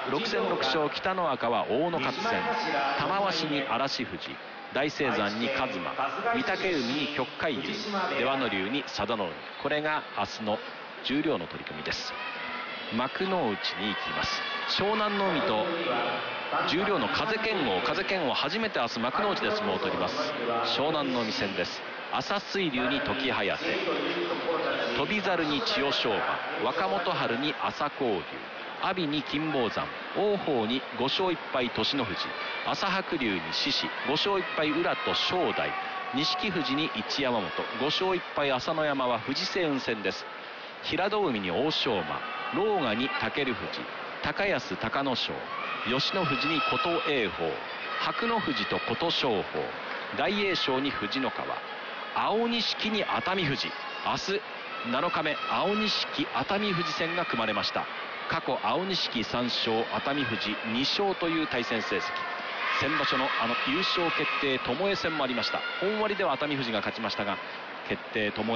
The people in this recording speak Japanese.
6戦6勝、北の若は大野勝戦、玉鷲に嵐富士、大青山に一馬、御嶽海に旭海龍、出羽ノ龍に佐田の海。これが明日の十両の取り組みです。幕内に行きます。湘南の海と十両の風賢央初めて明日幕内で相撲を取ります。湘南の海戦です。朝水龍に時疾風、翔猿に千代翔馬、若元春に朝紅龍、阿炎に金峰山、王鵬に5勝1敗栃ノ富士、朝白龍に獅子、5勝1敗宇良と正代、錦富士に一山本、5勝1敗朝乃山は富士青雲戦です。平戸海に欧勝馬、狼雅に武尊富士、高安隆の勝、吉野富士に琴栄鵬、白野富士と琴勝峰、大栄翔に藤の川、青錦に熱海富士。明日7日目、青錦熱海富士戦が組まれました。過去青錦3勝、熱海富士2勝という対戦成績。先場所の優勝決定巴戦もありました。本割では熱海富士が勝ちましたが、決定巴